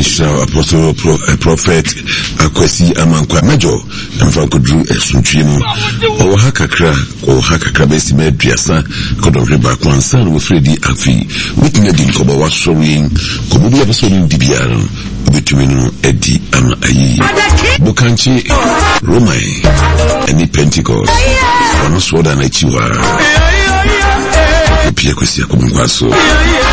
Apostle Prophet Akwesi Amankwa Major Mfanko Drew Esunchimo o hakakra besi medriasa kodonre ba kwansa no Freddy Afi witne din ko ba wasori ko bi episode dibiara obetumi no edi ama ayi bukanchi Romai eni Pentecost ono soda na chiwa Pia Kwesi Akomunkwaso